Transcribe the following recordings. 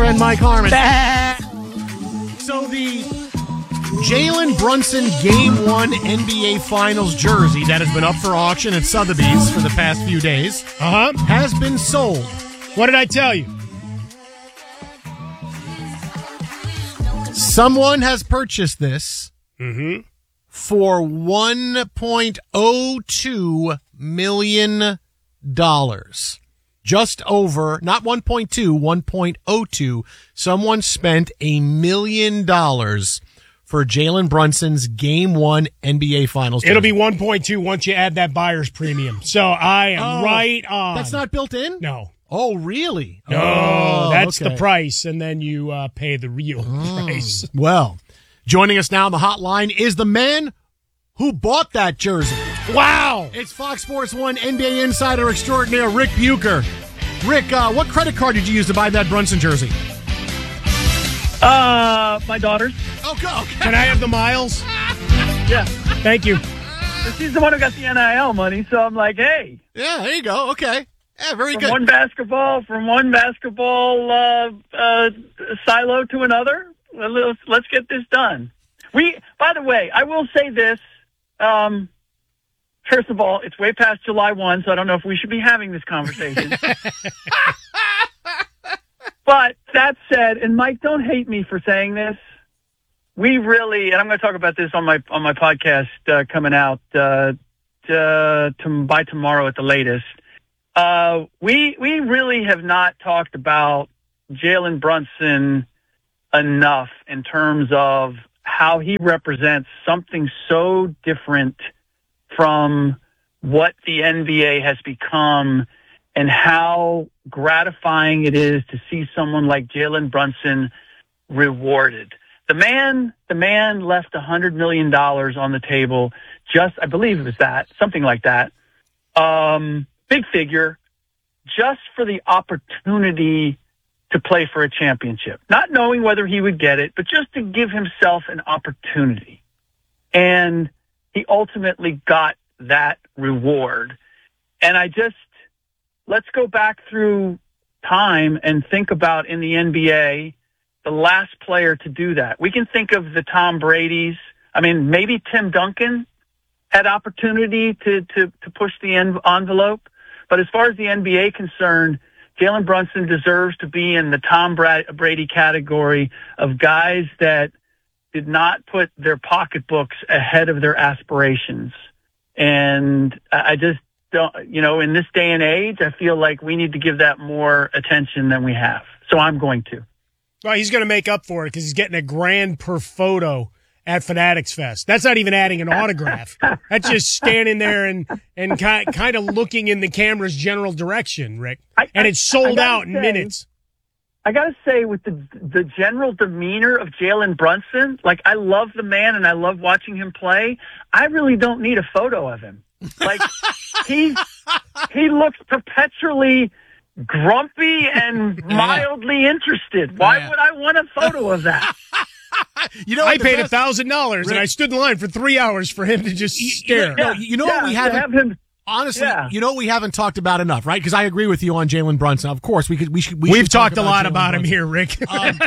friend Mike Harmon. So the Jalen Brunson Game 1 NBA Finals jersey that has been up for auction at Sotheby's for the past few days has been sold. What did I tell you? Someone has purchased this for $1.02 million. Just over, not 1.2, 1.02. Someone spent $1 million for Jalen Brunson's Game 1 NBA Finals. It'll be 1.2 once you add that buyer's premium. So I am right on. That's not built in? No. Oh, really? No, that's okay. the price, and then you pay the real price. Well, joining us now on the hotline is the man who bought that jersey. Wow. It's Fox Sports 1 NBA insider extraordinaire Rick Bucher. Rick, what credit card did you use to buy that Brunson jersey? My daughter's. Okay. Can I have the miles? Yeah. Thank you. She's the one who got the NIL money, so I'm like, hey. Yeah, there you go. Okay. Yeah, very From good. one basketball silo to another. Let's get this done. By the way, I will say this. First of all, it's way past July 1, so I don't know if we should be having this conversation. But that said, and Mike, don't hate me for saying this. We really, and I'm going to talk about this on my podcast coming out by tomorrow at the latest. We really have not talked about Jalen Brunson enough in terms of how he represents something so different from what the NBA has become and how gratifying it is to see someone like Jalen Brunson rewarded. The man left $100 million on the table. I believe it was that, something like that. Big figure, just for the opportunity to play for a championship. Not knowing whether he would get it, but just to give himself an opportunity. And he ultimately got that reward. And let's go back through time and think about in the NBA, the last player to do that. We can think of the Tom Brady's. I mean, maybe Tim Duncan had opportunity to push the envelope. But as far as the NBA concerned, Jalen Brunson deserves to be in the Tom Brady category of guys that did not put their pocketbooks ahead of their aspirations. And I just don't, in this day and age, I feel like we need to give that more attention than we have. So I'm going to. Well, he's going to make up for it because he's getting $1,000 per photo at Fanatics Fest. That's not even adding an autograph. That's just standing there and kind of looking in the camera's general direction, Rick. And it's sold out in minutes. I got to say, with the general demeanor of Jalen Brunson, like, I love the man and I love watching him play. I really don't need a photo of him. Like, he looks perpetually grumpy and mildly interested. Why would I want a photo of that? I paid $1,000 and I stood in line for 3 hours for him to just stare. What we haven't. Honestly, what we haven't talked about enough, right? Because I agree with you on Jalen Brunson. Of course, we've talked a lot about him here, Rick.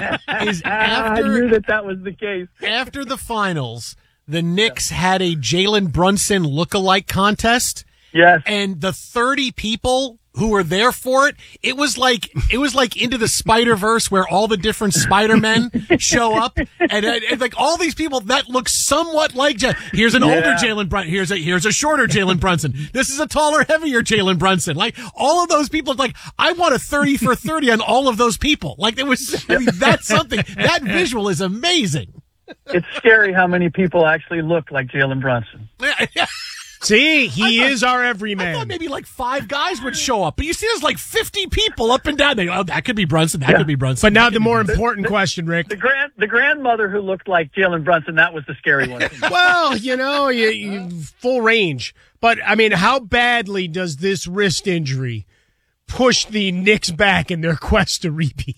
I knew that was the case. After the finals, the Knicks had a Jalen Brunson lookalike contest. Yes. And the 30 people who were there for it, it was like Into the Spider-Verse where all the different Spider-Men show up and like all these people that look somewhat like here's an older Jalen Brunson, here's a shorter Jalen Brunson. This is a taller, heavier Jalen Brunson. Like all of those people, like I want a 30 for 30 on all of those people. Like that's something. That visual is amazing. It's scary how many people actually look like Jalen Brunson. See, he is our everyman. I thought maybe like 5 guys would show up, but you see there's like 50 people up and down. They go, oh, that could be Brunson. That could be Brunson. But now the more important question, Rick. The grandmother who looked like Jalen Brunson, that was the scary one. Well, you full range. But, I mean, how badly does this wrist injury push the Knicks back in their quest to repeat?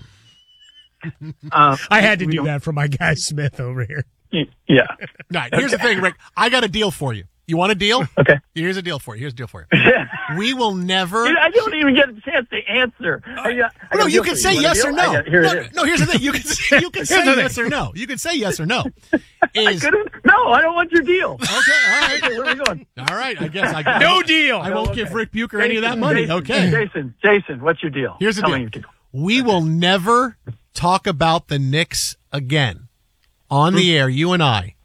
I had to do that for my guy Smith over here. Yeah. All right, here's the thing, Rick. I got a deal for you. You want a deal? Okay. Here's a deal for you. We will never. I don't even get a chance to answer. No, you can say yes or no. Here it is. No, here's the thing. You can say yes or no. You can say yes or no. No, I don't want your deal. Okay, all right. Okay, where are we going? All right, I guess No deal. I won't give Rick Bucher any of that money. Okay. Jason, what's your deal? Here's the Tell deal. me your deal. We will never talk about the Knicks again on the air, you and I.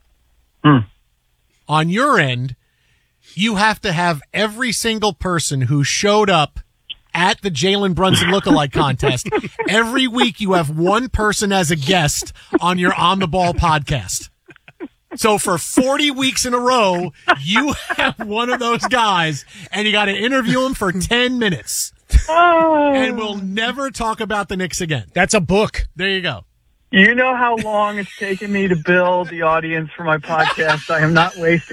On your end, you have to have every single person who showed up at the Jalen Brunson lookalike contest. Every week you have one person as a guest on your On the Ball podcast. So for 40 weeks in a row, you have one of those guys, and you got to interview him for 10 minutes. And we'll never talk about the Knicks again. That's a book. There you go. You know how long it's taken me to build the audience for my podcast. I am not wasting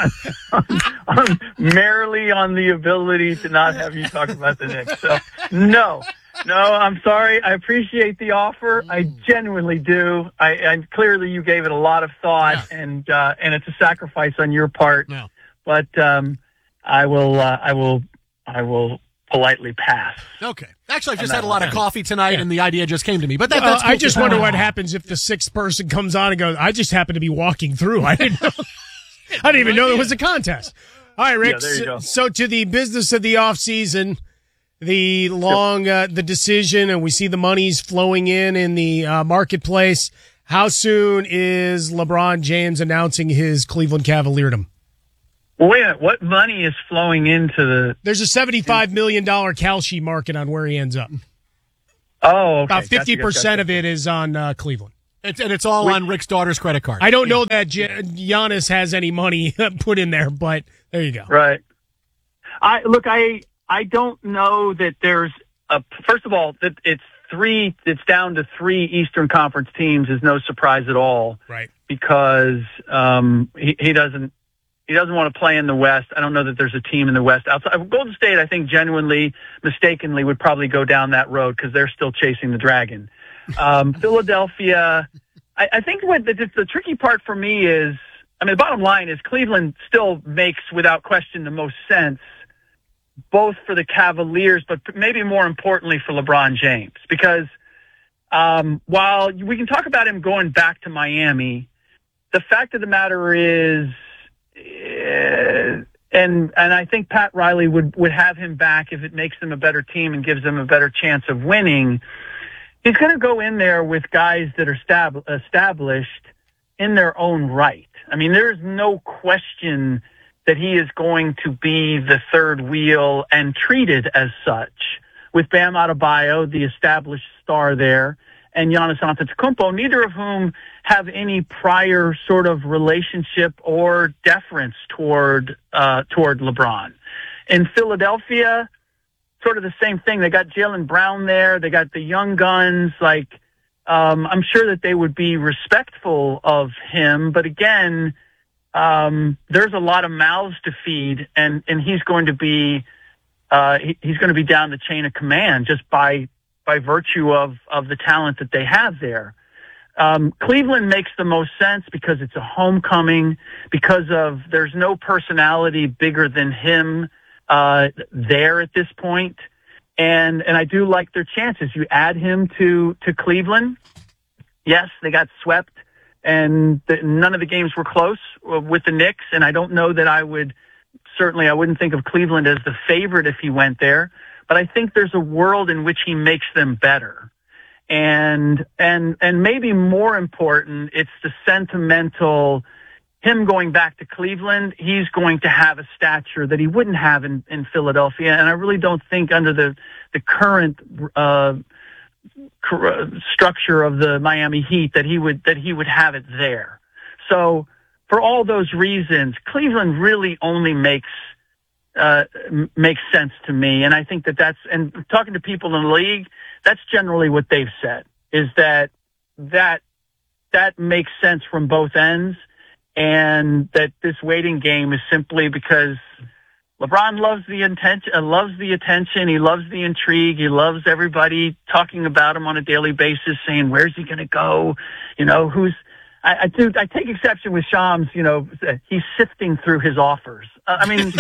it merely on the ability to not have you talk about the Knicks. So, no, I'm sorry. I appreciate the offer. I genuinely do. I clearly you gave it a lot of thought, and it's a sacrifice on your part. No. But I will politely pass. Okay. Actually, I just had a lot of coffee tonight, and the idea just came to me. But that's cool. I just wonder what happens if the sixth person comes on and goes, I just happen to be walking through. I didn't know. I didn't even know there was a contest. All right, Rick. Yeah, there you go. So to the business of the offseason, the long the decision, and we see the monies flowing in the marketplace. How soon is LeBron James announcing his Cleveland Cavalierdom? Wait a minute, what money is flowing into the... There's a $75 million Kalshi market on where he ends up. Oh, okay. About 50% of it is on Cleveland. It's all on Rick's daughter's credit card. I don't know that Giannis has any money put in there, but there you go. Right. I don't know that there's first of all, that it's down to 3 Eastern Conference teams is no surprise at all. Right. Because he doesn't want to play in the West. I don't know that there's a team in the West outside. Golden State, I think, genuinely, mistakenly, would probably go down that road because they're still chasing the dragon. Philadelphia, I think what the tricky part for me is, the bottom line is Cleveland still makes, without question, the most sense, both for the Cavaliers, but maybe more importantly for LeBron James. Because while we can talk about him going back to Miami, the fact of the matter is, and I think Pat Riley would have him back if it makes them a better team and gives them a better chance of winning. He's going to go in there with guys that are established in their own right. There's no question that he is going to be the third wheel and treated as such, with Bam Adebayo, the established star there, and Giannis Antetokounmpo, neither of whom have any prior sort of relationship or deference toward LeBron. In Philadelphia, sort of the same thing. They got Jaylen Brown there. They got the young guns. I'm sure that they would be respectful of him, but again, there's a lot of mouths to feed, and he's going to be he's going to be down the chain of command just by virtue of the talent that they have there. Cleveland makes the most sense because it's a homecoming, because there's no personality bigger than him there at this point. And I do like their chances. You add him to Cleveland. Yes, they got swept, and none of the games were close with the Knicks. And I don't know that I wouldn't think of Cleveland as the favorite if he went there. But I think there's a world in which he makes them better. And maybe more important, it's the sentimental, him going back to Cleveland, he's going to have a stature that he wouldn't have in Philadelphia. And I really don't think under the current structure of the Miami Heat that he would have it there. So for all those reasons, Cleveland really only makes sense to me. And I think and talking to people in the league, that's generally what they've said, is that makes sense from both ends, and that this waiting game is simply because LeBron loves the attention, he loves the intrigue, he loves everybody talking about him on a daily basis, saying, where's he going to go? I take exception with Shams. He's sifting through his offers. I mean,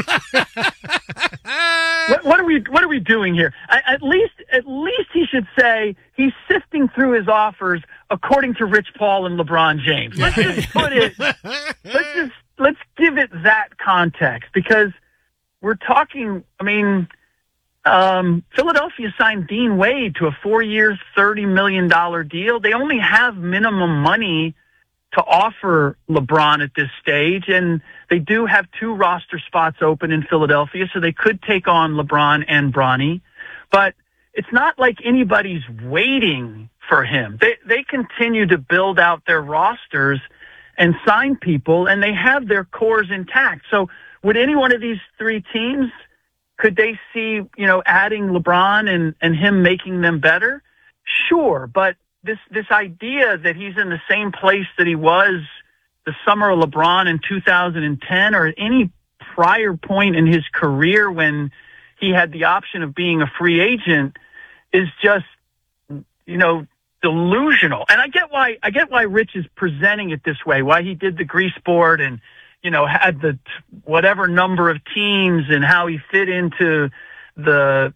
what are we doing here? At least he should say he's sifting through his offers according to Rich Paul and LeBron James. Let's just put it. Let's give it that context, because we're talking. I mean, Philadelphia signed Dean Wade to a 4-year, $30 million deal. They only have minimum money to offer LeBron at this stage, and they do have 2 roster spots open in Philadelphia, so they could take on LeBron and Bronny. But it's not like anybody's waiting for him. They continue to build out their rosters and sign people, and they have their cores intact. So would any one of these 3 teams, could they see, adding LeBron and him making them better? Sure, but this idea that he's in the same place that he was the summer of LeBron in 2010 or at any prior point in his career when he had the option of being a free agent is just, delusional. And I get why Rich is presenting it this way, why he did the grease board and, had the whatever number of teams and how he fit into the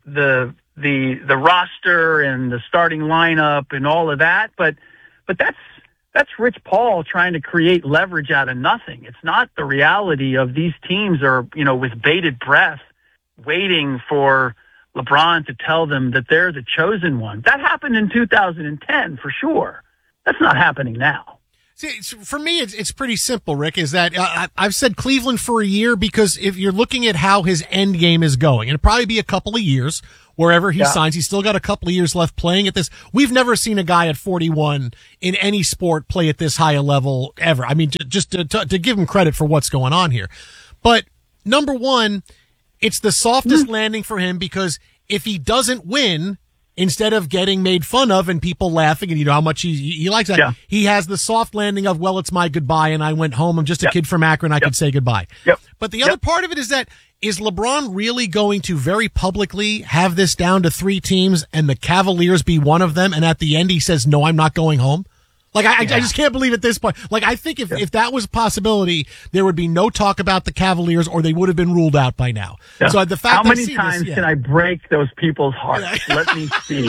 roster and the starting lineup and all of that. But that's Rich Paul trying to create leverage out of nothing. It's not the reality of these teams are, with bated breath waiting for LeBron to tell them that they're the chosen one. That happened in 2010 for sure. That's not happening now. See, for me, it's pretty simple, Rick, is that I've said Cleveland for a year because if you're looking at how his end game is going, and it'll probably be a couple of years wherever he signs. He's still got a couple of years left playing at this. We've never seen a guy at 41 in any sport play at this high a level ever. I mean, just to give him credit for what's going on here. But number one, it's the softest landing for him because if he doesn't win, instead of getting made fun of and people laughing and you know how much he likes that, he has the soft landing of, well, it's my goodbye and I went home. I'm just a kid from Akron. I could say goodbye. But the other part of it is that, is LeBron really going to very publicly have this down to 3 teams and the Cavaliers be one of them? And at the end, he says, no, I'm not going home. Like, I just can't believe at this point. Like, I think if that was a possibility, there would be no talk about the Cavaliers or they would have been ruled out by now. So the fact how many times can I break those people's hearts? Let me see.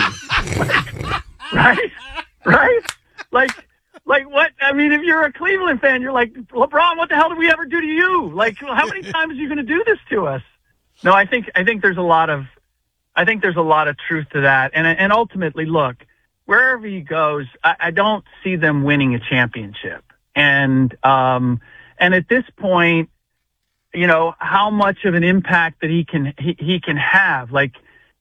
Right? Like what? I mean, if you're a Cleveland fan, you're like, LeBron, what the hell did we ever do to you? Like, how many times are you going to do this to us? No, I think there's a lot of truth to that. And ultimately, look, wherever he goes, I don't see them winning a championship. And at this point, how much of an impact that he can have, like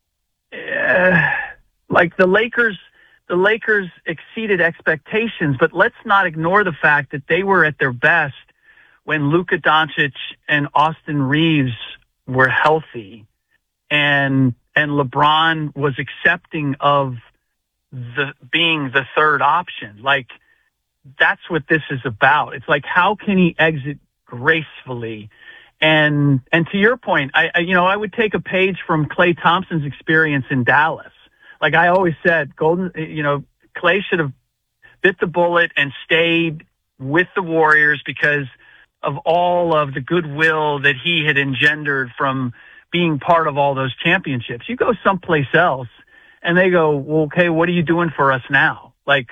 the Lakers exceeded expectations, but let's not ignore the fact that they were at their best when Luka Doncic and Austin Reeves were healthy and LeBron was accepting of being the third option. Like, that's what this is about. It's like, how can he exit gracefully? And to your point, I would take a page from Klay Thompson's experience in Dallas. Like I always said, Klay should have bit the bullet and stayed with the Warriors because of all of the goodwill that he had engendered from being part of all those championships. You go someplace else and they go, well, okay, what are you doing for us now? Like,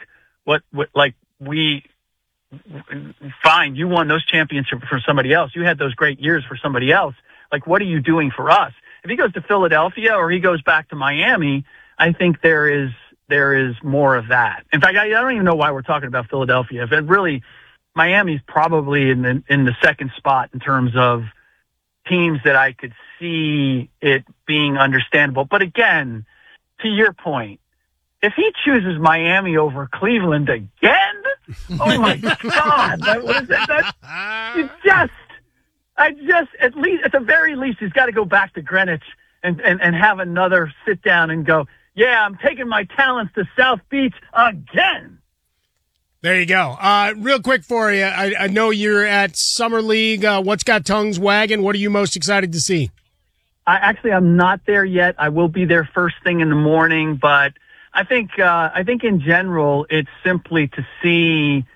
fine, you won those championships for somebody else. You had those great years for somebody else. Like, what are you doing for us? If he goes to Philadelphia or he goes back to Miami, I think there is more of that. In fact, I don't even know why we're talking about Philadelphia. If it really, Miami's probably in the second spot in terms of teams that I could see it being understandable. But again, to your point, if he chooses Miami over Cleveland again, oh my God, what is that? At the very least, he's got to go back to Greenwich and have another sit down and go, yeah, I'm taking my talents to South Beach again. There you go. Real quick for you, I know you're at Summer League. What's got tongues wagging? What are you most excited to see? I'm not there yet. I will be there first thing in the morning, but I think in general, it's simply to see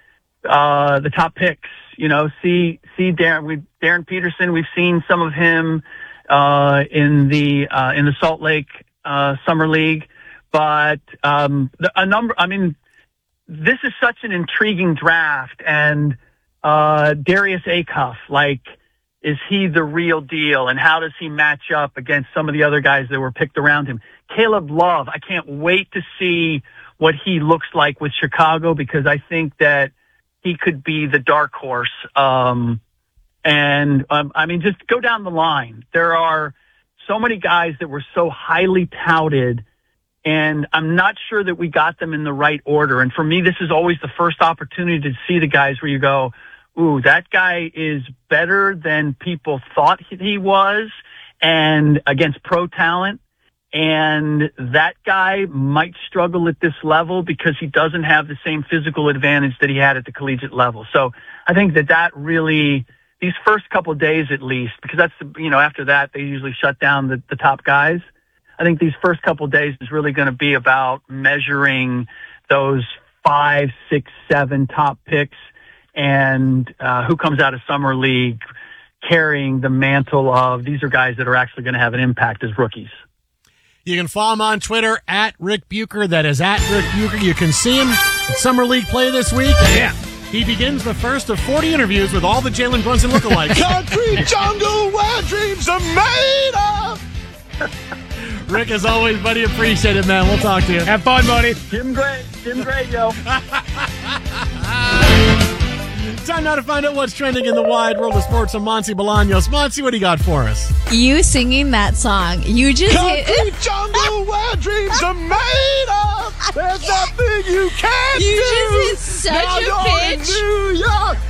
the top picks. See Darren Peterson. We've seen some of him in the Salt Lake Summer League, but a number. I mean, this is such an intriguing draft, and Darius Acuff, is he the real deal, and how does he match up against some of the other guys that were picked around him? Caleb Love, I can't wait to see what he looks like with Chicago, because I think that he could be the dark horse. I mean, just go down the line. There are so many guys that were so highly touted, and I'm not sure that we got them in the right order. And for me, this is always the first opportunity to see the guys where you go, ooh, that guy is better than people thought he was, and against pro talent. And that guy might struggle at this level because he doesn't have the same physical advantage that he had at the collegiate level. So I think that really, these first couple of days at least, because that's, after that, they usually shut down the top guys. I think these first couple of days is really going to be about measuring those 5, 6, 7 top picks, and who comes out of Summer League carrying the mantle of, these are guys that are actually going to have an impact as rookies. You can follow him on Twitter at Rick Bucher. That is at Rick Bucher. You can see him at Summer League play this week. Yeah. He begins the first of 40 interviews with all the Jalen Brunson lookalikes. Concrete jungle where dreams are made of. Rick, as always, buddy, appreciate it, man. We'll talk to you. Have fun, buddy. Jim Gray, yo. Time now to find out what's trending in the wide world of sports from Monty Bolaños. Monty, what do you got for us? You singing that song. You just Concrete jungle where dreams are made of. There's nothing you can't do. You just hit such now a you're pitch. in New York.